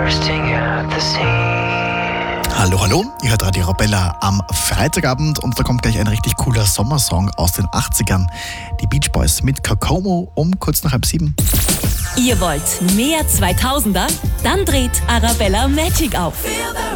bursting at the seams. Hallo, hallo, ihr hört Radio Arabella am Freitagabend und da kommt gleich ein richtig cooler Sommersong aus den 80ern. Die Beach Boys mit Kokomo um kurz nach 6:30. Ihr wollt mehr 2000er? Dann dreht Arabella Magic auf.